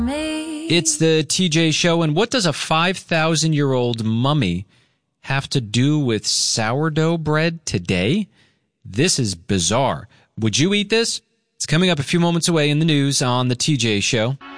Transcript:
It's the TJ Show, and what does a 5,000-year-old mummy have to do with sourdough bread today? This is bizarre. Would you eat this? It's coming up a few moments away in the news on the TJ Show.